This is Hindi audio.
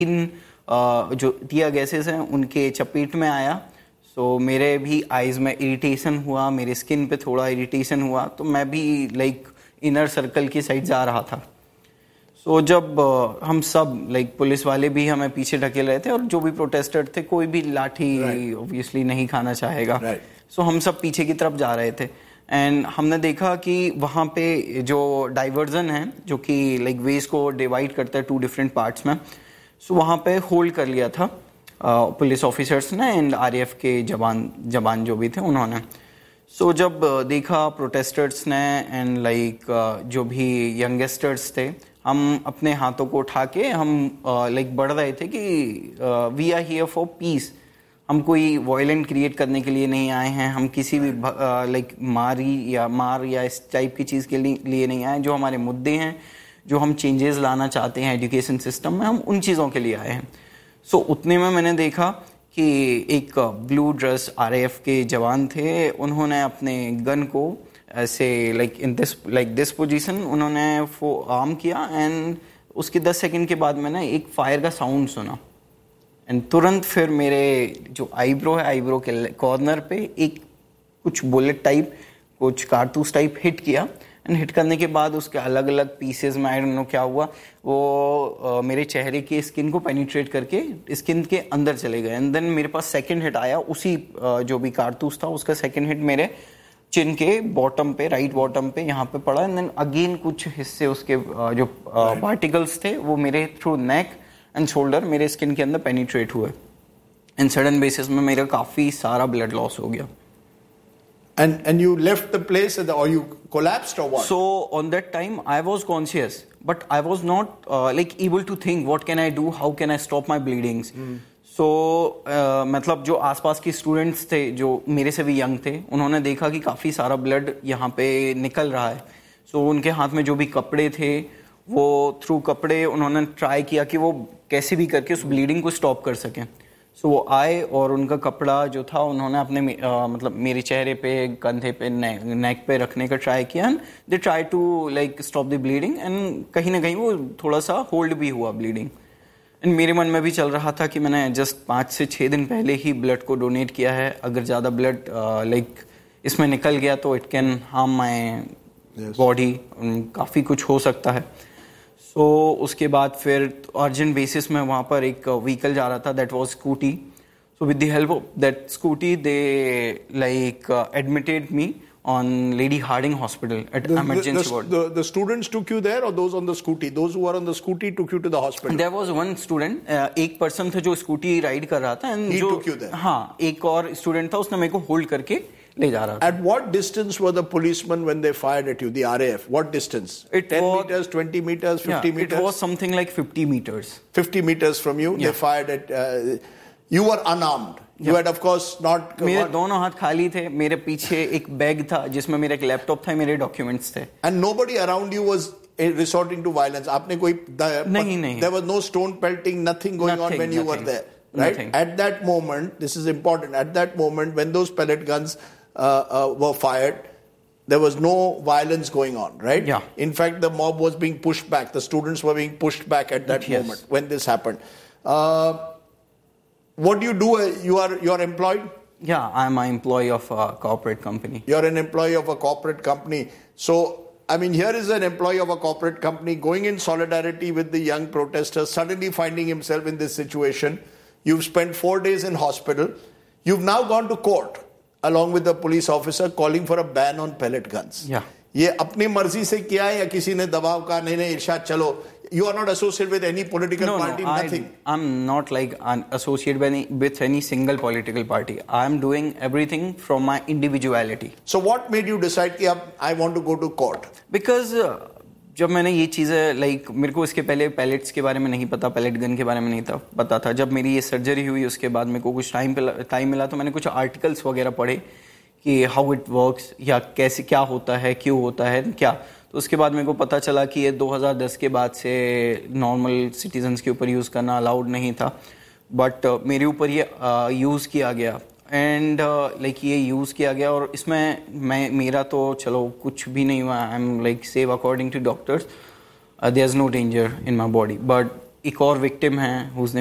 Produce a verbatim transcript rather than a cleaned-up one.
इन जो टियर गैसेस हैं उनके चपेट में आया। सो so, मेरे भी आइज़ में इरिटेशन हुआ, मेरे स्किन पे थोड़ा इरिटेशन हुआ, तो मैं भी लाइक इनर सर्कल की साइड जा रहा था। सो so, जब uh, हम सब लाइक पुलिस वाले भी हमें पीछे ढकेल रहे थे और जो भी प्रोटेस्टर थे, कोई भी लाठी ऑब्वियसली right. नहीं खाना चाहेगा। सो right. so, हम सब पीछे की तरफ जा रहे थे एंड हमने देखा कि वहाँ पे जो डाइवर्जन है जो कि लाइक वेज को डिवाइड करता है टू डिफरेंट पार्ट्स में, सो so, वहाँ पे होल्ड कर लिया था पुलिस ऑफिसर्स ने एंड आरएएफ के जवान जवान जो भी थे उन्होंने। सो so, जब uh, देखा प्रोटेस्टर्स ने एंड लाइक uh, जो भी यंगस्टर्स थे, हम अपने हाथों को उठा के हम लाइक uh, बढ़ रहे थे कि we are here for piece. हम कोई वायलेंट क्रिएट करने के लिए नहीं आए हैं, हम किसी भी लाइक uh, मारी या मार या इस टाइप की चीज़ के लिए नहीं आए। जो हमारे मुद्दे हैं, जो हम चेंजेस लाना चाहते हैं एजुकेशन सिस्टम में, हम उन चीज़ों के लिए आए हैं। सो so, उतने में मैंने देखा कि एक ब्लू ड्रेस आरएएफ के जवान थे, उन्होंने अपने गन को ऐसे like in this like this position उन्होंने वो आर्म किया एंड उसके दस सेकंड के बाद मैंने एक फायर का साउंड सुना एंड तुरंत फिर मेरे जो आईब्रो है, आईब्रो के कॉर्नर पे एक कुछ बुलेट टाइप, कुछ कारतूस टाइप हिट किया एंड हिट करने के बाद उसके अलग अलग पीसेस में आई डोंट नो क्या हुआ, वो uh, मेरे चेहरे की स्किन को पेनिट्रेट करके स्किन के अंदर चले गए एंड देन मेरे पास सेकंड हिट आया, उसी uh, जो भी कारतूस था उसका सेकंड हिट मेरे चिन के बॉटम पे, राइट बॉटम पे यहाँ पे पड़ा एंड देन अगेन कुछ हिस्से उसके uh, जो पार्टिकल्स uh, थे वो मेरे थ्रू नेक एंड शोल्डर मेरे स्किन के अंदर पेनिट्रेट हुए एंड सडन बेसिस में मेरा काफ़ी सारा ब्लड लॉस हो गया। And and you left the place or you collapsed or what? So on that time I was conscious, but I was not uh, like able to think what can I do, how can I stop my bleedings. Hmm. So uh, मतलब जो आसपास के स्टूडेंट्स थे जो मेरे से भी यंग थे, उन्होंने देखा कि काफ़ी सारा ब्लड यहाँ पे निकल रहा है। So उनके हाथ में जो भी कपड़े थे, वो थ्रू कपड़े उन्होंने ट्राई किया कि वो कैसे भी करके उस ब्लीडिंग को स्टॉप कर सकें। सो so, वो आए और उनका कपड़ा जो था उन्होंने अपने आ, मतलब मेरे चेहरे पे, कंधे पे, ने, नेक पे रखने का ट्राई किया and they try to like stop the bleeding and कहीं ना कहीं वो थोड़ा सा होल्ड भी हुआ ब्लीडिंग। एंड मेरे मन में भी चल रहा था कि मैंने जस्ट पाँच से छः दिन पहले ही ब्लड को डोनेट किया है, अगर ज़्यादा ब्लड लाइक इसमें निकल गया तो it can harm my body, काफ़ी कुछ हो सकता है। सो so, उसके बाद फिर अर्जेंट बेसिस में वहाँ पर एक व्हीकल जा रहा था, that was scooty. So with the help of that scooty they like admitted me on lady Hardinge hospital eight emergency ward. The students took you there or those on the scooty? Those who were on the scooty took you to the hospital? There was one student, एक पर्सन था जो स्कूटी राइड कर रहा था एंड जो took you there? हाँ, एक और स्टूडेंट था, उसने मेरे को होल्ड करके ले जा रहा था। At what distance were the policemen when they fired at you, the R A F? What distance? It ten was, meters, twenty meters, fifty yeah, meters? It was something like fifty meters. fifty meters from you, yeah. They fired at... Uh, you were unarmed. You yeah. had of course not... मेरे दोनों हाथ खाली थे, मेरे पीछे एक बैग था जिसमें मेरा एक लैपटॉप था, मेरे डॉक्यूमेंट्स थे। And nobody around you was resorting to violence. आपने कोई... नहीं, नहीं. There was no stone pelting, nothing going nothing, on when you nothing, were there. Right? Nothing. At that moment, this is important, at that moment when those pellet guns uh, uh, were fired, there was no violence going on, right? Yeah. In fact, the mob was being pushed back. The students were being pushed back at that yes. moment when this happened. Uh, what do you do? You are you are employed? Yeah, I'm an employee of a corporate company. You're an employee of a corporate company. So, I mean, here is an employee of a corporate company going in solidarity with the young protesters, suddenly finding himself in this situation. You've spent four days in hospital. You've now gone to court along with the police officer calling for a ban on pellet guns. Yeah. ये अपनी मर्जी से किया है या किसी ने दबाव का? नहीं नहीं इरशाद चलो. You are not associated with any political no, party, no, nothing. I, I'm not like associated with any, with any single political party. I'm doing everything from my individuality. So what made you decide कि अब I want to go to court? Because uh, जब मैंने ये चीज़ें लाइक मेरे को इसके पहले पैलेट्स के बारे में नहीं पता, पैलेट गन के बारे में नहीं था पता था। जब मेरी ये सर्जरी हुई उसके बाद मेरे को कुछ टाइम टाइम मिला तो मैंने कुछ आर्टिकल्स वगैरह पढ़े कि हाउ इट वर्क्स या कैसे क्या होता है, क्यों होता है, क्या। तो उसके बाद मेरे को पता चला कि ये दो हज़ार दस के बाद से नॉर्मल सिटीजन्स के ऊपर यूज़ करना अलाउड नहीं था, बट uh, मेरे ऊपर ये यूज़ uh, किया गया एंड लाइक uh, ये यूज़ किया गया और इसमें मैं मेरा तो चलो कुछ भी नहीं हुआ। I am like save according to doctors, there is no danger in my body, but एक और विक्टिम है हुज